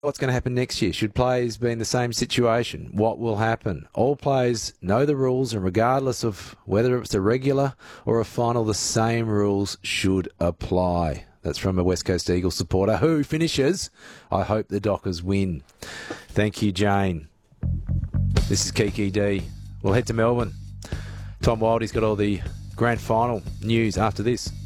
What's going to happen next year? Should players be in the same situation? What will happen? All players know the rules, and regardless of whether it's a regular or a final, the same rules should apply. That's from a West Coast Eagles supporter who finishes, I hope the Dockers win. Thank you, Jane. This is Kiki D. We'll head to Melbourne. Tom Wildey's got all the grand final news after this.